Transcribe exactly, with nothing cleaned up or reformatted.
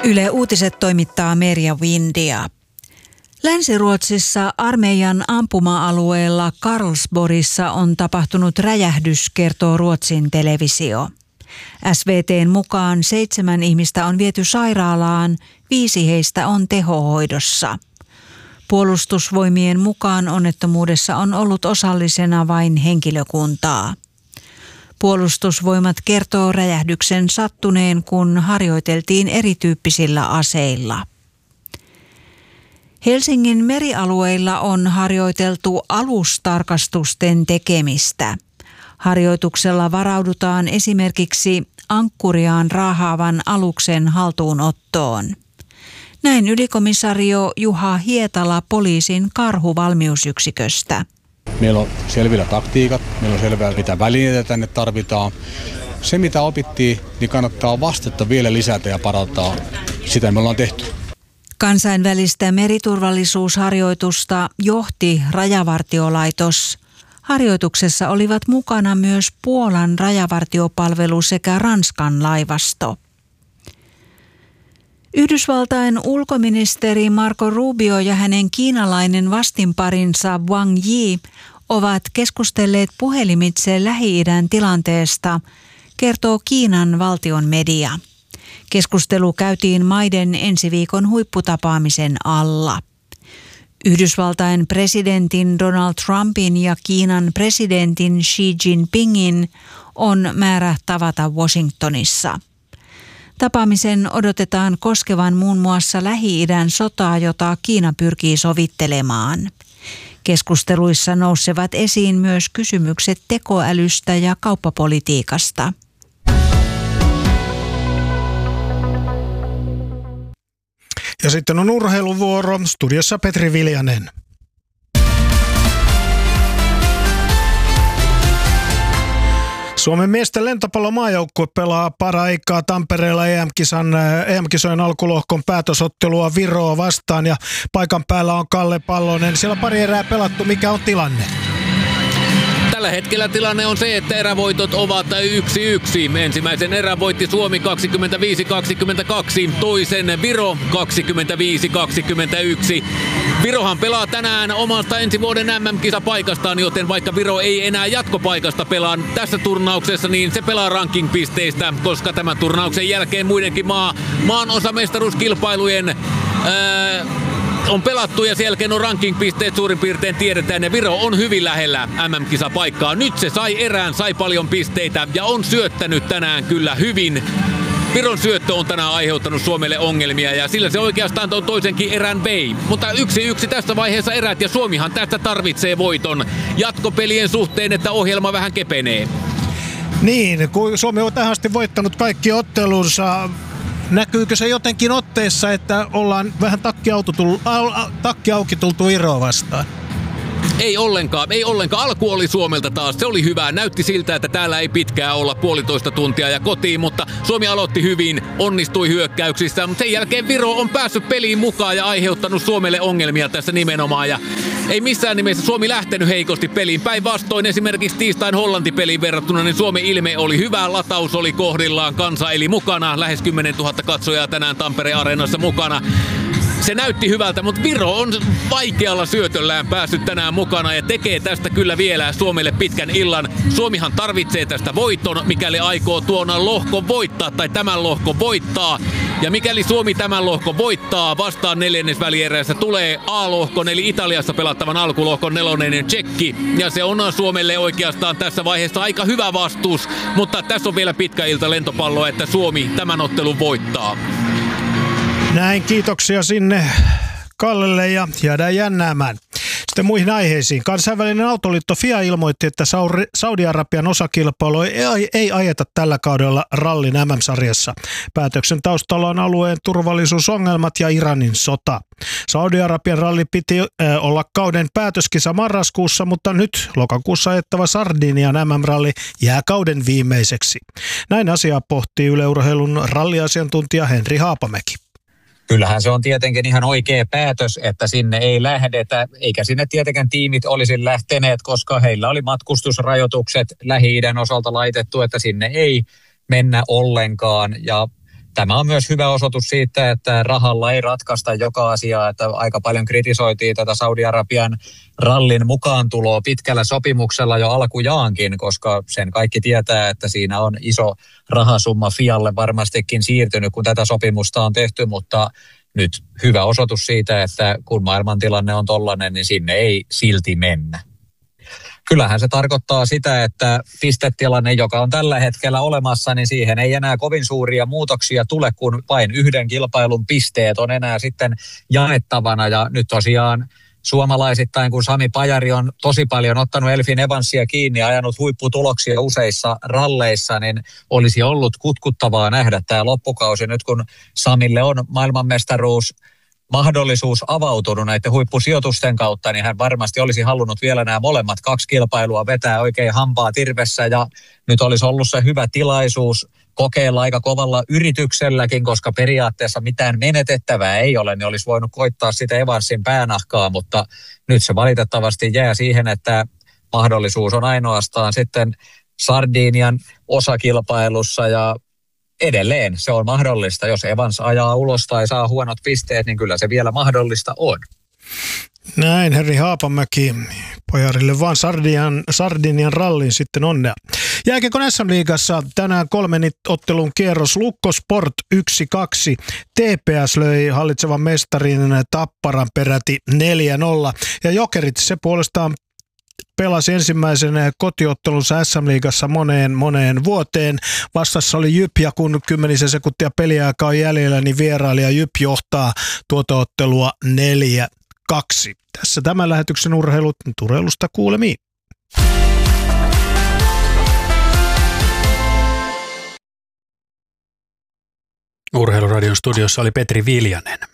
Yle Uutiset toimittaa Merja Windia. Länsi-Ruotsissa armeijan ampuma-alueella Karlsborgissa on tapahtunut räjähdys, kertoo Ruotsin televisio. S V T:n mukaan seitsemän ihmistä on viety sairaalaan, viisi heistä on tehohoidossa. Puolustusvoimien mukaan onnettomuudessa on ollut osallisena vain henkilökuntaa. Puolustusvoimat kertoo räjähdyksen sattuneen, kun harjoiteltiin erityyppisillä aseilla. Helsingin merialueilla on harjoiteltu alustarkastusten tekemistä. Harjoituksella varaudutaan esimerkiksi ankkuriaan raahaavan aluksen haltuunottoon. Näin ylikomisario Juha Hietala poliisin karhuvalmiusyksiköstä. Meillä on selvillä taktiikat, meillä on selvää mitä välineitä tänne tarvitaan. Se mitä opittiin, niin kannattaa vastetta vielä lisätä ja parantaa. Sitä me ollaan tehty. Kansainvälistä meriturvallisuusharjoitusta johti Rajavartiolaitos. Harjoituksessa olivat mukana myös Puolan rajavartiopalvelu sekä Ranskan laivasto. Yhdysvaltain ulkoministeri Marco Rubio ja hänen kiinalainen vastinparinsa Wang Yi ovat keskustelleet puhelimitse Lähi-idän tilanteesta, kertoo Kiinan valtion media. Keskustelu käytiin maiden ensi viikon huipputapaamisen alla. Yhdysvaltain presidentin Donald Trumpin ja Kiinan presidentin Xi Jinpingin on määrä tavata Washingtonissa. Tapaamisen odotetaan koskevan muun muassa Lähi-idän sotaa, jota Kiina pyrkii sovittelemaan. Keskusteluissa nousevat esiin myös kysymykset tekoälystä ja kauppapolitiikasta. Ja sitten on urheiluvuoro. Studiossa Petri Viljanen. Suomen miesten lentopallomaajoukkue pelaa paraikaa Tampereella E M-kisan, E M-kisojen alkulohkon päätösottelua Viroa vastaan ja paikan päällä on Kalle Pallonen. Siellä on pari erää pelattu. Mikä on tilanne? Tällä hetkellä tilanne on se, että erävoitot ovat yksi yksi. Ensimmäisen erän voitti Suomi kaksikymmentäviisi kaksikymmentäkaksi, toisen Viro kaksikymmentäviisi kaksikymmentäyksi. Virohan pelaa tänään omasta ensi vuoden M M-kisapaikastaan, joten vaikka Viro ei enää jatkopaikasta pelaa tässä turnauksessa, niin se pelaa ranking-pisteistä, koska tämän turnauksen jälkeen muidenkin maa, maan osamestaruuskilpailujen ää, on pelattu ja sen jälkeen on ranking-pisteet suurin piirtein tiedetään ja Viro on hyvin lähellä M M-kisapaikkaa. Nyt se sai erään, sai paljon pisteitä ja on syöttänyt tänään kyllä hyvin. Viron syöttö on tänään aiheuttanut Suomelle ongelmia ja sillä se oikeastaan tuon toisenkin erän vei. Mutta yksi yksi tässä vaiheessa erät ja Suomihan tästä tarvitsee voiton jatkopelien suhteen, että ohjelma vähän kepenee. Niin, kun Suomi on tähän asti voittanut kaikki ottelunsa. Näkyykö se jotenkin otteessa, että ollaan vähän takki, tullu, takki auki tultu Viroa vastaan? Ei ollenkaan, ei ollenkaan. Alku oli Suomelta taas, se oli hyvä. Näytti siltä, että täällä ei pitkään olla puolitoista tuntia ja kotiin, mutta Suomi aloitti hyvin, onnistui hyökkäyksissä. Mutta sen jälkeen Viro on päässyt peliin mukaan ja aiheuttanut Suomelle ongelmia tässä nimenomaan. Ja ei missään nimessä Suomi lähtenyt heikosti peliin. Päinvastoin esimerkiksi tiistain Hollanti-peliin verrattuna, niin Suomen ilme oli hyvä, lataus oli kohdillaan, kansa eli mukana. Lähes kymmenen tuhatta katsojaa tänään Tampereen Areenassa mukana. Se näytti hyvältä, mutta Viro on vaikealla syötöllään päässyt tänään mukana ja tekee tästä kyllä vielä Suomelle pitkän illan. Suomihan tarvitsee tästä voiton, mikäli aikoo tuona lohkon voittaa tai tämän lohkon voittaa. Ja mikäli Suomi tämän lohkon voittaa, vastaan neljännesvälierässä tulee A-lohkon eli Italiassa pelattavan alkulohkon nelonen Tsekki. Ja se on Suomelle oikeastaan tässä vaiheessa aika hyvä vastuus, mutta tässä on vielä pitkä ilta lentopalloa, että Suomi tämän ottelun voittaa. Näin, kiitoksia sinne Kallelle ja jäädään jännäämään. Sitten muihin aiheisiin. Kansainvälinen autoliitto F I A ilmoitti, että Saudi-Arabian osakilpailu ei, ei ajeta tällä kaudella rallin M M-sarjassa. Päätöksen taustalla on alueen turvallisuusongelmat ja Iranin sota. Saudi-Arabian ralli piti äh, olla kauden päätöskisa marraskuussa, mutta nyt lokakuussa ajettava Sardinian M M-ralli jää kauden viimeiseksi. Näin asiaa pohtii Yle Urheilun ralliasiantuntija Henri Haapamäki. Kyllähän se on tietenkin ihan oikea päätös, että sinne ei lähdetä, eikä sinne tietenkään tiimit olisi lähteneet, koska heillä oli matkustusrajoitukset Lähi-idän osalta laitettu, että sinne ei mennä ollenkaan. Ja tämä on myös hyvä osoitus siitä, että rahalla ei ratkaista joka asiaa, että aika paljon kritisoitiin tätä Saudi-Arabian rallin mukaantuloa pitkällä sopimuksella jo alkujaankin, koska sen kaikki tietää, että siinä on iso rahasumma Fialle varmastikin siirtynyt, kun tätä sopimusta on tehty, mutta nyt hyvä osoitus siitä, että kun maailmantilanne on tollainen, niin sinne ei silti mennä. Kyllähän se tarkoittaa sitä, että pistetilanne, joka on tällä hetkellä olemassa, niin siihen ei enää kovin suuria muutoksia tule, kun vain yhden kilpailun pisteet on enää sitten jaettavana. Ja nyt tosiaan suomalaisittain, kun Sami Pajari on tosi paljon ottanut Elfyn Evansia kiinni ja ajanut huipputuloksia useissa ralleissa, niin olisi ollut kutkuttavaa nähdä tämä loppukausi. Nyt kun Samille on maailmanmestaruus mahdollisuus avautunut näiden huippusijoitusten kautta, niin hän varmasti olisi halunnut vielä nämä molemmat kaksi kilpailua vetää oikein hampaa tirvessä, ja nyt olisi ollut se hyvä tilaisuus kokeilla aika kovalla yritykselläkin, koska periaatteessa mitään menetettävää ei ole, niin olisi voinut koittaa sitä Evansin päänahkaa, mutta nyt se valitettavasti jää siihen, että mahdollisuus on ainoastaan sitten Sardinian osakilpailussa, ja edelleen se on mahdollista. Jos Evans ajaa ulos tai saa huonot pisteet, niin kyllä se vielä mahdollista on. Näin, Henri Haapamäki. Pajarille vaan Sardinian, Sardinian rallin sitten onnea. Jääkiekon S M-liigassa tänään kolmen ottelun kierros. Lukko Sport yksi kaksi. T P S löi hallitsevan mestarin Tapparan peräti neljä nolla. Ja Jokerit se puolestaan pelasi ensimmäisen kotiottelunsa S M-liigassa moneen moneen vuoteen. Vastassa oli Jyp, ja kun kymmenisen sekuntia peliaikaa on jäljellä, niin vierailija Jyp johtaa tuota ottelua neljä kaksi. Tässä tämän lähetyksen urheilut, urheilusta kuulemiin. Urheiluradion studiossa oli Petri Viljanen.